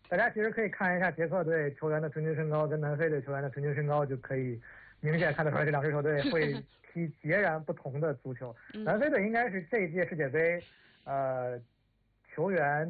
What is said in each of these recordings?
大家其实可以看一下捷克队球员的平均身高跟南非队球员的平均身高，就可以明显看得出来这两支球队会踢截然不同的足球。南非队应该是这一届世界杯球员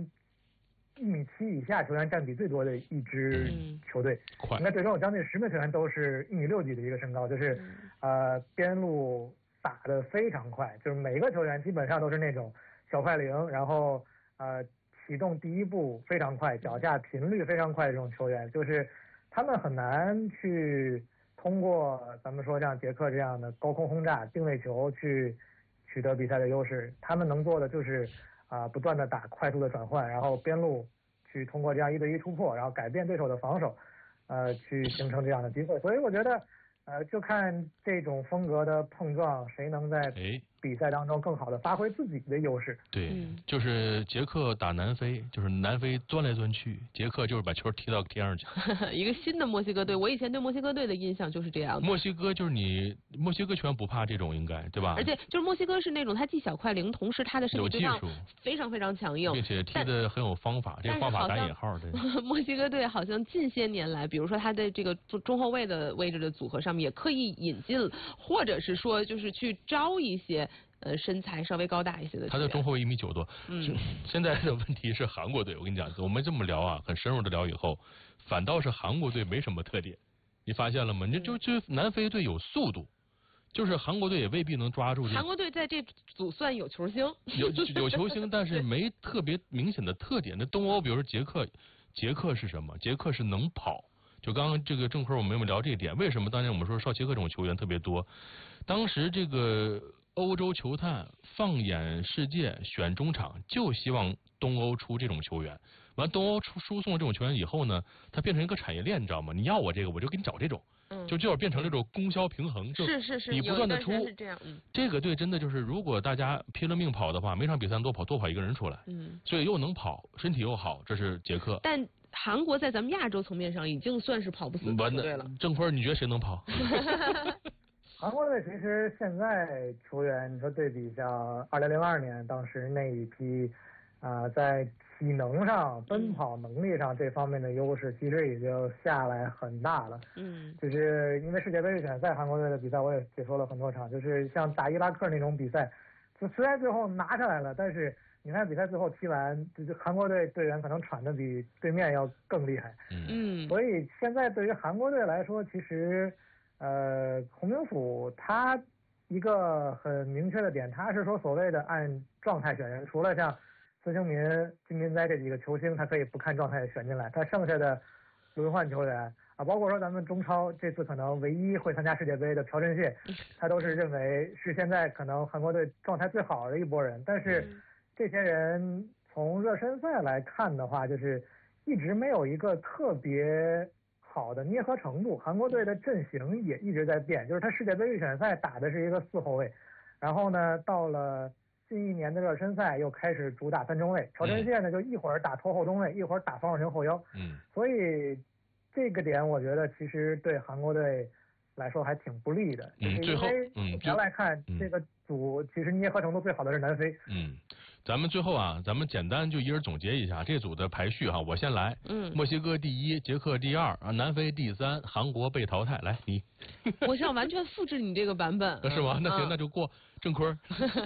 1.7米以下球员占比最多的一支球队，应该队中有将近10名球员都是1.6米几的一个身高，就是边路打得非常快，就是每个球员基本上都是那种小快灵，然后启动第一步非常快，脚下频率非常快的这种球员，就是他们很难去通过咱们说像捷克这样的高空轰炸、定位球去取得比赛的优势，他们能做的就是不断的打快速的转换，然后边路去通过这样1对1突破，然后改变对手的防守，去形成这样的机会。所以我觉得就看这种风格的碰撞，谁能在比赛当中更好的发挥自己的优势。 对，就是捷克打南非，就是南非钻来钻去，捷克就是把球踢到天上去。 一个新的墨西哥队，我以前对墨西哥队的印象就是这样的。 墨西哥就是墨西哥球员不怕这种，应该对吧？ 而且就是墨西哥是那种他既小快灵，同时他的身体对抗非常非常强硬， 并且踢得很有方法，这个方法打引号的。 墨西哥队好像近些年来，比如说他的这个中后卫的位置的组合上面也刻意引进，或者是说就是去招一些身材稍微高大一些的。 他的中后卫1.9米多。现在的问题是韩国队，我跟你讲，我们这么聊啊，很深入的聊以后，反倒是韩国队没什么特点，你发现了吗？就南非队有速度，就是韩国队也未必能抓住。 韩国队在这组算有球星， 有球星，但是没特别明显的特点。那东欧，比如说捷克是什么？捷克是能跑。就刚刚这个郑坤我们有聊这一点，为什么当年我们说绍捷克这种球员特别多？当时这个欧洲球探放眼世界选中场，就希望东欧出这种球员。完，东欧输送这种球员以后呢，它变成一个产业链，你知道吗？你要我这个，我就给你找这种，就是变成这种供销平衡， 是你不断的出， 这样。 这个队真的就是，如果大家拼了命跑的话，每场比赛多跑一个人出来，所以又能跑，身体又好，这是捷克。 但韩国在咱们亚洲层面上已经算是跑不死的球队了。 郑坤，你觉得谁能跑？ 韩国队其实现在球员，你说对比像2002年当时那一批，在体能上、奔跑能力上这方面的优势，其实已经下来很大了。就是因为世界杯预选赛，韩国队的比赛我也解说了很多场，就是像打伊拉克那种比赛，就虽然最后拿下来了，但是你看比赛最后踢完，就韩国队队员可能喘得比对面要更厉害。所以现在对于韩国队来说，其实洪明甫他一个很明确的点，他是说所谓的按状态选人，除了像孙兴民、金民哉这几个球星，他可以不看状态选进来，他剩下的轮换球员包括说咱们中超这次可能唯一会参加世界杯的朴振燮，他都是认为是现在可能韩国队状态最好的一拨人，但是这些人从热身赛来看的话，就是一直没有一个特别好的捏合程度。韩国队的阵型也一直在变，就是他世界杯预选赛打的是一个4后卫，然后呢到了近1年的热身赛又开始主打3中卫，朴振燮呢就一会儿打拖后中卫，一会儿打防守型后腰。所以这个点我觉得其实对韩国队来说还挺不利的。 最后目前来看，这个组其实捏合程度最好的是南非。 咱们最后咱们简单就一人总结一下这组的排序我先来。墨西哥第1，捷克第2，南非第3，韩国被淘汰。来你。 我想完全复制你这个版本。 是吗？那行，那就过。郑坤。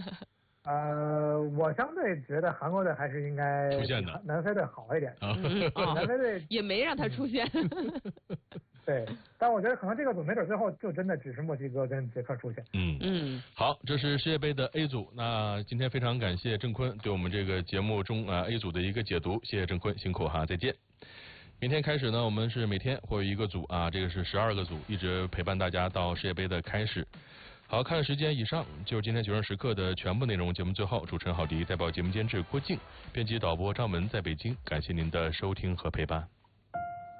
我相对觉得韩国队还是应该出现的， 南非队好一点。南非队也没让他出现。 对，但我觉得可能这个组没准最后就真的只是墨西哥跟捷克出现。 好，这是世界杯的 A 组。那今天非常感谢郑坤对我们这个节目中A 组的一个解读，谢谢郑坤，辛苦再见。明天开始呢，我们是每天会有一个组这个是12个组，一直陪伴大家到世界杯的开始。好，看时间以上就是今天90分时刻的全部内容。节目最后，主持人郝迪代表节目监制郭静，编辑导播张文在北京，感谢您的收听和陪伴。